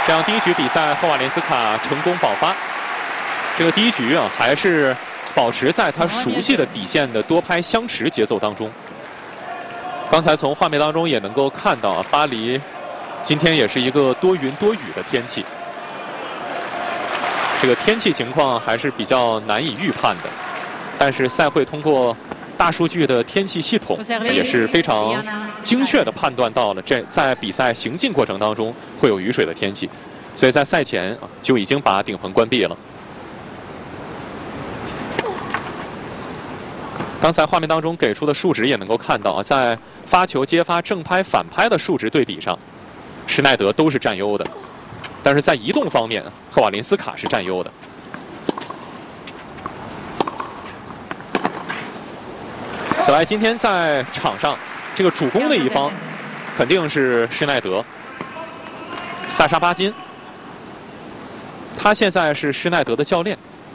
这样第一局比赛，赫瓦连斯卡成功保发。这个第一局啊，还是保持在他熟悉的底线的多拍相持节奏当中。刚才从画面当中也能够看到啊，巴黎今天也是一个多云多雨的天气。这个天气情况还是比较难以预判的，但是赛会通过大数据的天气系统也是非常精确地判断到了在比赛行进过程当中会有雨水的天气，所以在赛前就已经把顶棚关闭了。刚才画面当中给出的数值也能够看到啊，在发球、接发、正拍、反拍的数值对比上，施耐德都是占优的，但是在移动方面，赫瓦林斯卡是占优的。此外，今天在场上这个主攻的一方肯定是施耐德，萨沙巴金，他现在是施耐德的教练。